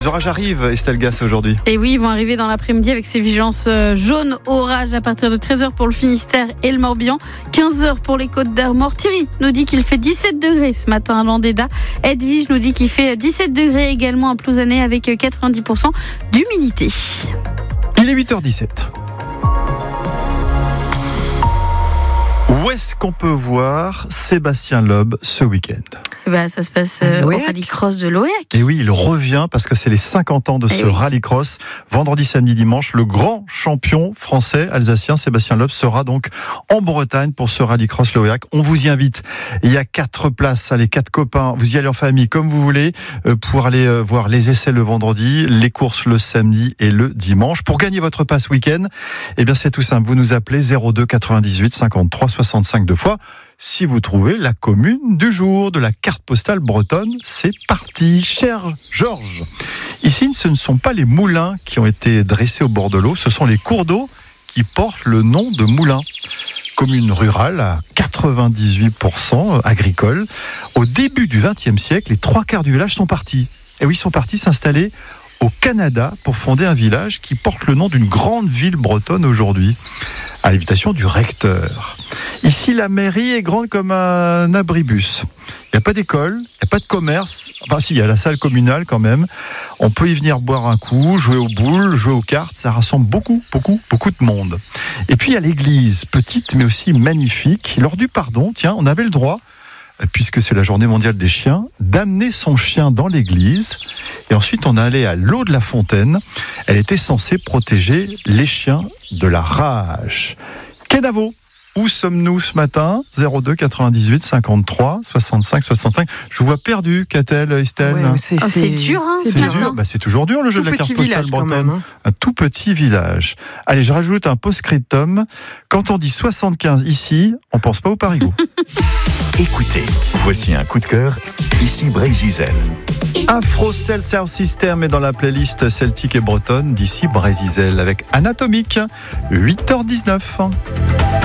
Les orages arrivent, Estelle Gass, aujourd'hui. Et oui, ils vont arriver dans l'après-midi avec ces vigilances jaunes orage à partir de 13h pour le Finistère et le Morbihan, 15h pour les Côtes d'Armor. Thierry nous dit qu'il fait 17 degrés ce matin à Landéda. Edwige nous dit qu'il fait 17 degrés également à Plouzané avec 90% d'humidité. Il est 8h17. Où est-ce qu'on peut voir Sébastien Loeb ce week-end ? Ça se passe au rallycross de l'Oyac. Et oui, il revient parce que c'est les 50 ans de ce rallycross. Vendredi, samedi, dimanche, le grand champion français alsacien Sébastien Loeb sera donc en Bretagne pour ce rallycross l'Oyac. On vous y invite. Il y a 4 places, allez, 4 copains. Vous y allez en famille comme vous voulez pour aller voir les essais le vendredi, les courses le samedi et le dimanche. Pour gagner votre passe week-end, eh bien c'est tout simple. Vous nous appelez 02 98 53 65 2 fois. Si vous trouvez la commune du jour de la carte postale bretonne, c'est parti. Cher Georges, ici ce ne sont pas les moulins qui ont été dressés au bord de l'eau, ce sont les cours d'eau qui portent le nom de moulins. Commune rurale à 98% agricole. Au début du XXe siècle, les 3/4 du village sont partis. Et oui, ils sont partis s'installer au Canada pour fonder un village qui porte le nom d'une grande ville bretonne aujourd'hui, à l'invitation du recteur. Ici, la mairie est grande comme un abribus. Il n'y a pas d'école, il n'y a pas de commerce. Enfin, si, il y a la salle communale quand même. On peut y venir boire un coup, jouer aux boules, jouer aux cartes. Ça rassemble beaucoup de monde. Et puis, il y a l'église, petite mais aussi magnifique. Lors du pardon, tiens, on avait le droit, puisque c'est la journée mondiale des chiens, d'amener son chien dans l'église. Et ensuite, on allait à l'eau de la fontaine. Elle était censée protéger les chiens de la rage. Kenavo, où sommes-nous ce matin ? 02 98 53 65 65. Je vous vois perdu, qu'a-t-elle, Estelle ? Ouais, c'est dur, hein, c'est dur. C'est toujours dur, le jeu de la carte postale bretonne. Un tout petit village. Allez, je rajoute un post-scriptum. Quand on dit 75 ici, on pense pas au Parigot. Écoutez, voici un coup de cœur, ici Brésil. Afro-Cell Sound System est dans la playlist celtique et bretonne d'ici Brésil avec Anatomique, 8h19.